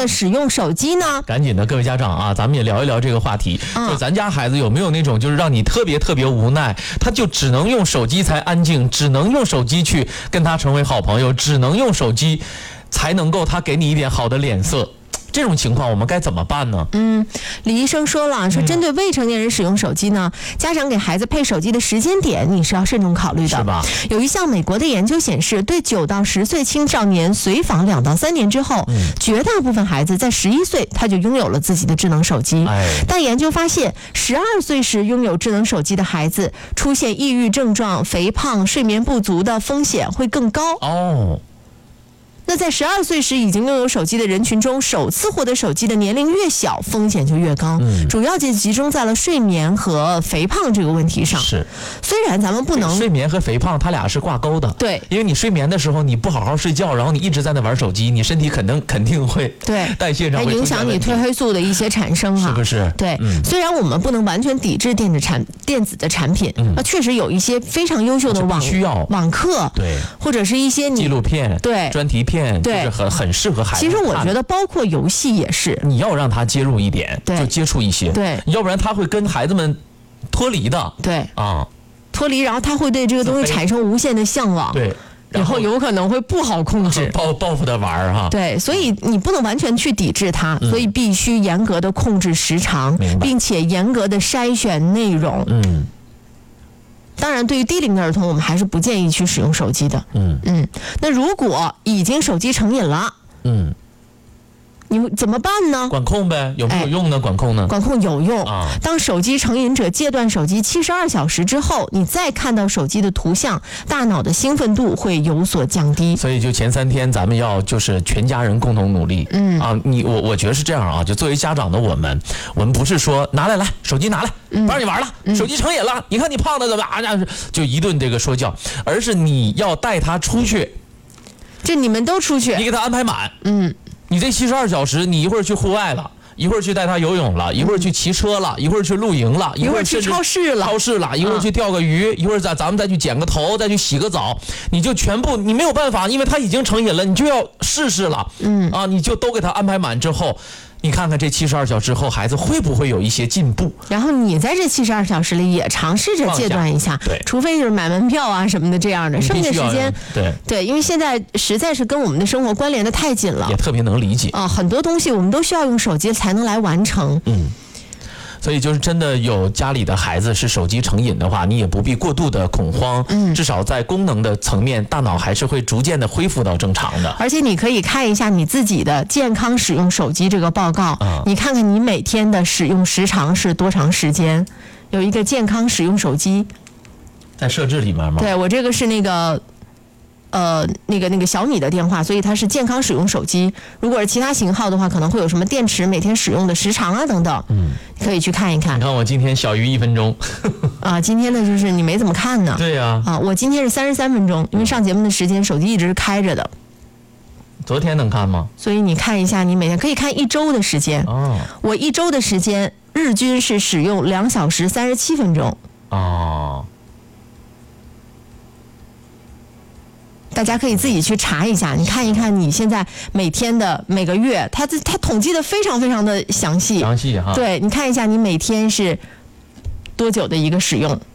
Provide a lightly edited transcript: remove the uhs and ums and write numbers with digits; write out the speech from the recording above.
的使用手机呢？ 赶紧的，各位家长啊，咱们也聊一聊这个话题。就咱家孩子有没有那种就是让你特别特别无奈，他就只能用手机才安静，只能用手机去跟他成为好朋友，只能用手机才能够他给你一点好的脸色。这种情况我们该怎么办呢？ 李医生说了，说针对未成年人使用手机呢，家长给孩子配手机的时间点你是要慎重考虑的， 是吧？ 有一项美国的研究显示，对9到10岁青少年随访2到3年之后，绝大部分孩子在11岁他就拥有了自己的智能手机。但研究发现，12岁时拥有智能手机的孩子，出现抑郁症状、肥胖、睡眠不足的风险会更高。那在12岁时已经拥有手机的人群中，首次获得手机的年龄越小，风险就越高。主要就集中在了睡眠和肥胖这个问题上。 是， 虽然咱们不能睡眠和肥胖它俩是挂钩的。 对， 因为你睡眠的时候你不好好睡觉，然后你一直在那玩手机，你身体肯定会对代谢上会影响你褪黑素的一些产生是不是？ 对，虽然我们不能完全抵制电子的产品，那确实有一些非常优秀的网课， 对， 或者是一些纪录片， 对， 专题片， 对， 就是很适合孩子。 其实我觉得包括游戏也是， 你要让他接入一点，就接触一些， 对， 要不然他会跟孩子们脱离的， 对啊， 脱离，然后他会对这个东西产生无限的向往， 对， 以后有可能会不好控制， 报复的玩哈。 对，所以你不能完全去抵制它，所以必须严格的控制时长，并且严格的筛选内容。当然，对于低龄的儿童，我们还是不建议去使用手机的。那如果已经手机成瘾了，你怎么办呢？ 管控呗，有没有用呢？管控呢？ 管控有用。当手机成瘾者戒断手机72小时之后，你再看到手机的图像，大脑的兴奋度会有所降低。 所以就前3天咱们要就是全家人共同努力。我觉得是这样啊，就作为家长的我们不是说拿来手机拿来，不让你玩了，手机成瘾了，你看你胖的怎么就一顿这个说教，而是你要带他出去， 这你们都出去， 你给他安排满。你这72小时，你一会儿去户外了，一会儿去带他游泳了，一会儿去骑车了，一会儿去露营了， 一会儿去超市了， 一会儿去钓个鱼，一会儿咱们再去剪个头，再去洗个澡，你就全部你没有办法，因为他已经成瘾了，你就要试了。你就都给他安排满之后，你看看这72小时后孩子会不会有一些进步？ 然后你在这72小时里也尝试着戒断一下， 对， 除非就是买门票啊什么的这样的，剩下时间对，因为现在实在是跟我们的生活关联的太紧了， 也特别能理解很多东西我们都需要用手机才能来完成。 所以就是真的有家里的孩子是手机成瘾的话，你也不必过度的恐慌，至少在功能的层面，大脑还是会逐渐的恢复到正常的。 而且你可以看一下你自己的健康使用手机这个报告，你看看你每天的使用时长是多长时间，有一个健康使用手机在设置里面吗？ 对，我这个是那个小米的电话，所以它是健康使用手机。如果是其他型号的话，可能会有什么电池每天使用的时长啊等等，可以去看一看。 你看我今天小于1分钟今天的就是你没怎么看呢？ 对呀。 我今天是33分钟，因为上节目的时间手机一直是开着的。 昨天能看吗？ 所以你看一下，你每天可以看1周的时间。我1周的时间日均是使用2小时37分钟。大家可以自己去查一下，你看一看你现在每天的每个月，它统计的非常非常的详细哈。 对，你看一下你每天是多久的一个使用。